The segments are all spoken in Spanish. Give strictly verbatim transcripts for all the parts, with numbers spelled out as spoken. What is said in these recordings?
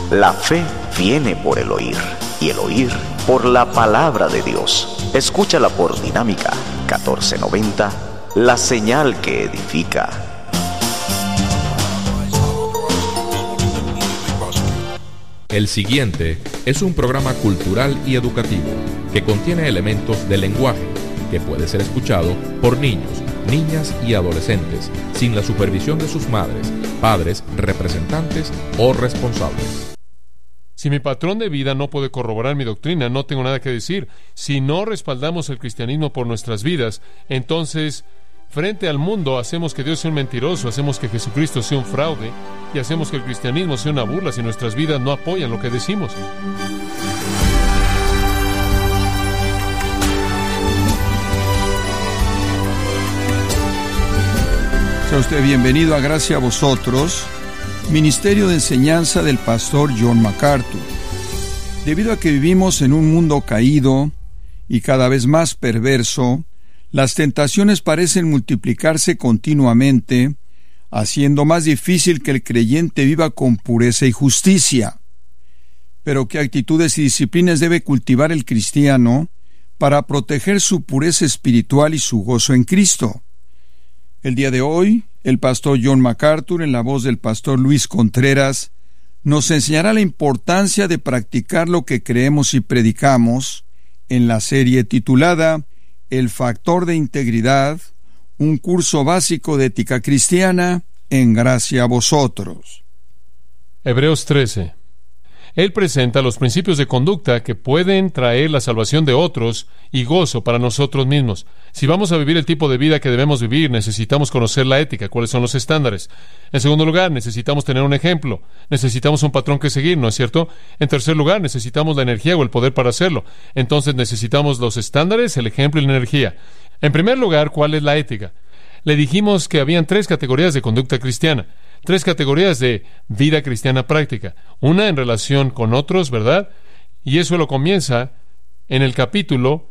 La fe viene por el oír, y el oír por la palabra de Dios. Escúchala por Dinámica catorce noventa, la señal que edifica. El siguiente es un programa cultural y educativo que contiene elementos del lenguaje que puede ser escuchado por niños, niñas y adolescentes sin la supervisión de sus madres, padres, representantes o responsables. Si mi patrón de vida no puede corroborar mi doctrina, no tengo nada que decir. Si no respaldamos el cristianismo por nuestras vidas, entonces, frente al mundo, hacemos que Dios sea un mentiroso, hacemos que Jesucristo sea un fraude, y hacemos que el cristianismo sea una burla si nuestras vidas no apoyan lo que decimos. Sea usted bienvenido a Gracia a Vosotros, Ministerio de Enseñanza del Pastor John MacArthur. Debido a que vivimos en un mundo caído y cada vez más perverso, las tentaciones parecen multiplicarse continuamente, haciendo más difícil que el creyente viva con pureza y justicia. Pero ¿qué actitudes y disciplinas debe cultivar el cristiano para proteger su pureza espiritual y su gozo en Cristo? El día de hoy, el pastor John MacArthur, en la voz del pastor Luis Contreras, nos enseñará la importancia de practicar lo que creemos y predicamos en la serie titulada El Factor de Integridad, un curso básico de ética cristiana en Gracia a Vosotros. Hebreos trece. Él presenta los principios de conducta que pueden traer la salvación de otros y gozo para nosotros mismos. Si vamos a vivir el tipo de vida que debemos vivir, necesitamos conocer la ética, cuáles son los estándares. En segundo lugar, necesitamos tener un ejemplo. Necesitamos un patrón que seguir, ¿no es cierto? En tercer lugar, necesitamos la energía o el poder para hacerlo. Entonces necesitamos los estándares, el ejemplo y la energía. En primer lugar, ¿cuál es la ética? Le dijimos que habían tres categorías de conducta cristiana. Tres categorías de vida cristiana práctica. Una en relación con otros, ¿verdad? Y eso lo comienza en el capítulo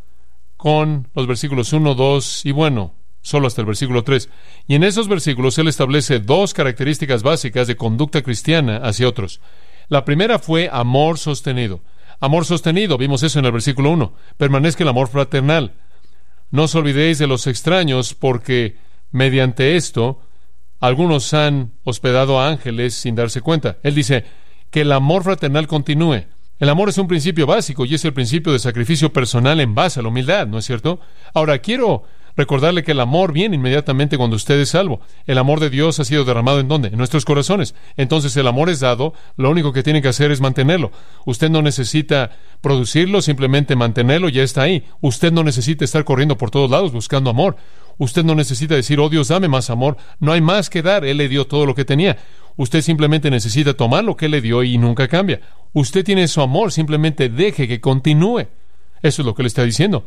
con los versículos uno, dos y bueno, solo hasta el versículo tres. Y en esos versículos él establece dos características básicas de conducta cristiana hacia otros. La primera fue amor sostenido. Amor sostenido, vimos eso en el versículo uno. Permanezca el amor fraternal. No os olvidéis de los extraños, porque mediante esto algunos han hospedado a ángeles sin darse cuenta. Él dice que el amor fraternal continúe. El amor es un principio básico y es el principio de sacrificio personal en base a la humildad, ¿no es cierto? Ahora, quiero recordarle que el amor viene inmediatamente cuando usted es salvo. El amor de Dios ha sido derramado ¿en dónde? En nuestros corazones. Entonces el amor es dado, lo único que tiene que hacer es mantenerlo. Usted no necesita producirlo, simplemente mantenerlo, ya está ahí. Usted no necesita estar corriendo por todos lados buscando amor. Usted no necesita decir, oh Dios, dame más amor. No hay más que dar, Él le dio todo lo que tenía. Usted simplemente necesita tomar lo que Él le dio y nunca cambia. Usted tiene su amor, simplemente deje que continúe. Eso es lo que Él está diciendo.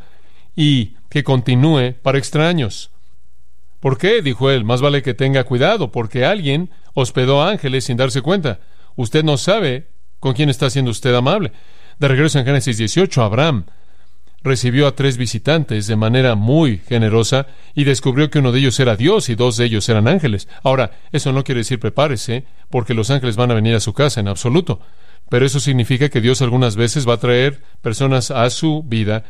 Y que continúe para extraños. ¿Por qué? Dijo Él, más vale que tenga cuidado, porque alguien hospedó a ángeles sin darse cuenta. Usted no sabe con quién está siendo usted amable. De regreso en Génesis dieciocho, Abraham recibió a tres visitantes de manera muy generosa y descubrió que uno de ellos era Dios y dos de ellos eran ángeles. Ahora, eso no quiere decir prepárese, porque los ángeles van a venir a su casa en absoluto. Pero eso significa que Dios algunas veces va a traer personas a su vida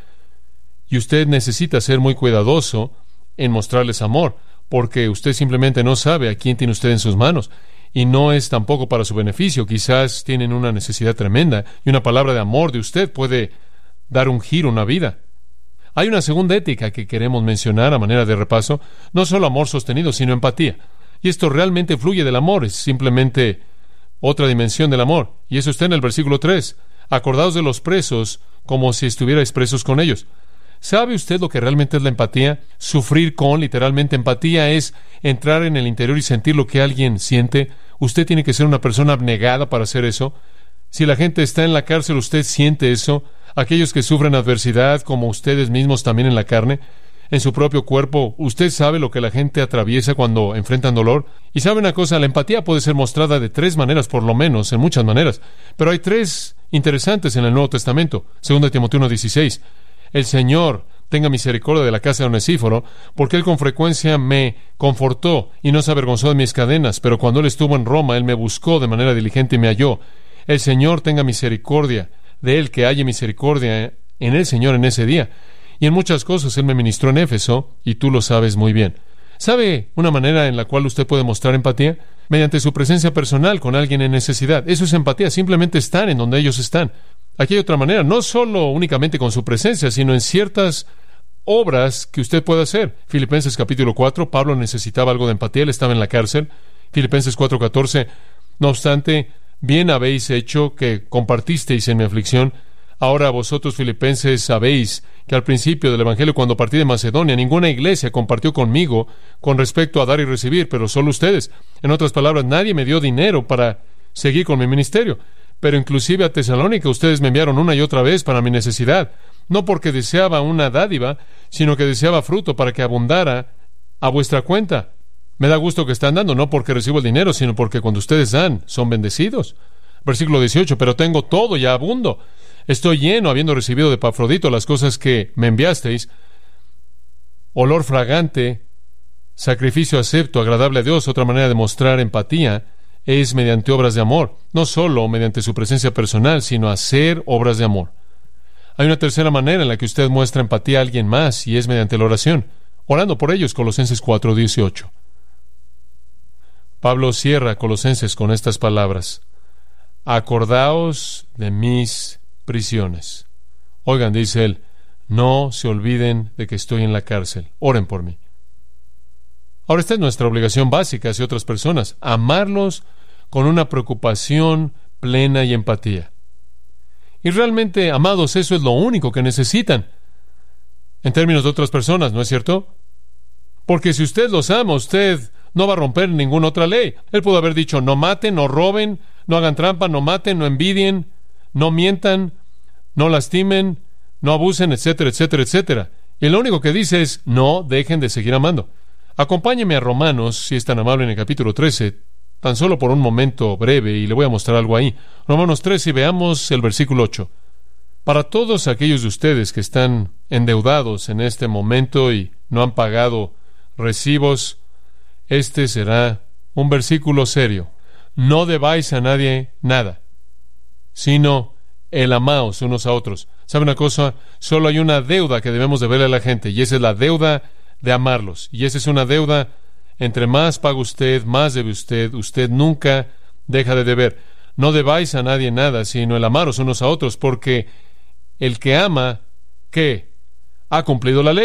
y usted necesita ser muy cuidadoso en mostrarles amor, porque usted simplemente no sabe a quién tiene usted en sus manos. Y no es tampoco para su beneficio. Quizás tienen una necesidad tremenda y una palabra de amor de usted puede dar un giro a una vida. Hay una segunda ética que queremos mencionar a manera de repaso. No solo amor sostenido, sino empatía. Y esto realmente fluye del amor. Es simplemente otra dimensión del amor. Y eso está en el versículo tres. Acordaos de los presos como si estuvierais presos con ellos. ¿Sabe usted lo que realmente es la empatía? Sufrir con, literalmente, empatía es entrar en el interior y sentir lo que alguien siente. Usted tiene que ser una persona abnegada para hacer eso. Si la gente está en la cárcel, usted siente eso. Aquellos que sufren adversidad, como ustedes mismos también en la carne, en su propio cuerpo, usted sabe lo que la gente atraviesa cuando enfrentan dolor. Y sabe una cosa, la empatía puede ser mostrada de tres maneras, por lo menos, en muchas maneras. Pero hay tres interesantes en el Nuevo Testamento. Segunda Timoteo uno dieciséis. El Señor tenga misericordia de la casa de Onesíforo, porque Él con frecuencia me confortó y no se avergonzó de mis cadenas, pero cuando Él estuvo en Roma, Él me buscó de manera diligente y me halló. El Señor tenga misericordia de él, que haya misericordia en el Señor en ese día. Y en muchas cosas Él me ministró en Éfeso, y tú lo sabes muy bien. ¿Sabe una manera en la cual usted puede mostrar empatía? Mediante su presencia personal con alguien en necesidad. Eso es empatía, simplemente estar en donde ellos están. Aquí hay otra manera, no solo únicamente con su presencia, sino en ciertas obras que usted puede hacer. Filipenses capítulo cuatro, Pablo necesitaba algo de empatía, él estaba en la cárcel. Filipenses cuatro catorce, no obstante, bien habéis hecho que compartisteis en mi aflicción. Ahora vosotros, filipenses, sabéis que al principio del Evangelio, cuando partí de Macedonia, ninguna iglesia compartió conmigo con respecto a dar y recibir, pero solo ustedes. En otras palabras, nadie me dio dinero para seguir con mi ministerio. Pero inclusive a Tesalónica ustedes me enviaron una y otra vez para mi necesidad, no porque deseaba una dádiva, sino que deseaba fruto para que abundara a vuestra cuenta. Me da gusto que están dando, no porque recibo el dinero, sino porque cuando ustedes dan, son bendecidos. Versículo dieciocho, pero tengo todo y abundo. Estoy lleno, habiendo recibido de Epafrodito las cosas que me enviasteis, olor fragante, sacrificio acepto, agradable a Dios. Otra manera de mostrar empatía es mediante obras de amor, no solo mediante su presencia personal, sino hacer obras de amor. Hay una tercera manera en la que usted muestra empatía a alguien más, y es mediante la oración, orando por ellos. Colosenses cuatro dieciocho. Pablo cierra Colosenses con estas palabras: acordaos de mis prisiones. Oigan, dice él, no se olviden de que estoy en la cárcel. Oren por mí. Ahora, esta es nuestra obligación básica hacia otras personas: amarlos con una preocupación plena y empatía. Y realmente, amados, eso es lo único que necesitan en términos de otras personas, ¿no es cierto? Porque si usted los ama, usted no va a romper ninguna otra ley. Él pudo haber dicho: no maten, no roben, no hagan trampa, no maten, no envidien, no mientan, no lastimen, no abusen, etcétera, etcétera, etcétera. Y lo único que dice es: no dejen de seguir amando. Acompáñeme a Romanos, si es tan amable, en el capítulo trece, tan solo por un momento breve, y le voy a mostrar algo ahí. Romanos trece, y veamos el versículo ocho. Para todos aquellos de ustedes que están endeudados en este momento y no han pagado recibos, este será un versículo serio. No debáis a nadie nada, sino el amaos unos a otros. ¿Sabe una cosa? Solo hay una deuda que debemos de verle a la gente, y esa es la deuda de amarlos. Y esa es una deuda: entre más paga usted, más debe usted. Usted nunca deja de deber. No debáis a nadie nada, sino el amaros unos a otros, porque el que ama, ¿qué? Ha cumplido la ley.